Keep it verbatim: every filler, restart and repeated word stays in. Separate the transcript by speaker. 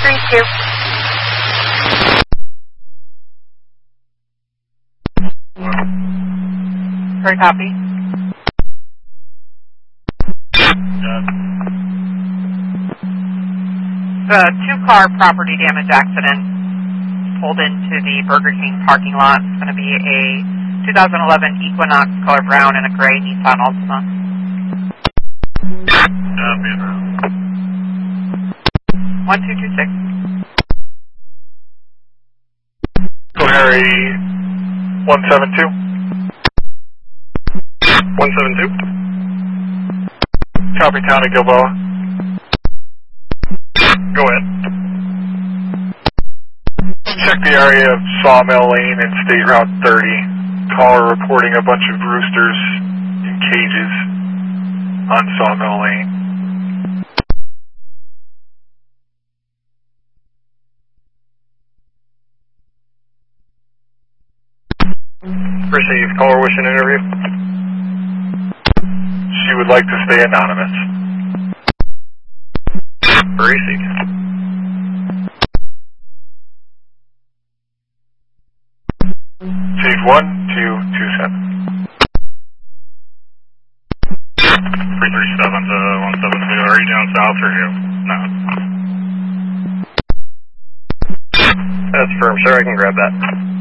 Speaker 1: three two. Sorry, copy. The two-car property damage accident pulled into the Burger King parking lot. It's going to be a two thousand eleven Equinox color brown and a gray Nissan Altima. one two two six.
Speaker 2: Harry one seven two. one seven two. Copy, County Gilboa. Go ahead. Check the area of Sawmill Lane and State Route thirty. Caller reporting a bunch of roosters in cages on Sawmill Lane. Received. Caller wishing an interview. She would like to stay anonymous. Received. Chief one two two seven. three three seven to one seven two. Are you down south or you? No. That's firm, sir. I can grab that.